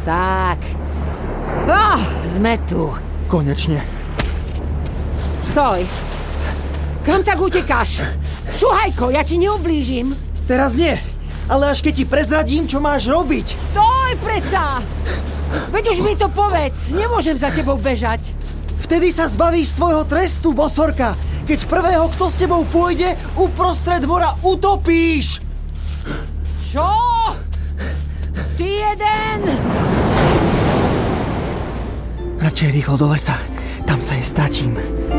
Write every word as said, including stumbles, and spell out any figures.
Tak. Oh, sme tu. Konečne. Stoj. Kam tak utekáš? Šuhajko, ja ti neublížim. Teraz nie, ale až keď ti prezradím, čo máš robiť. Stoj, preca! Veď už mi to povedz, nemôžem za tebou bežať. Vtedy sa zbavíš svojho trestu, bosorka. Keď prvého, kto s tebou pôjde, uprostred mora utopíš. Čo? Ty jeden! Radšej rýchlo do lesa, tam sa jej stratím.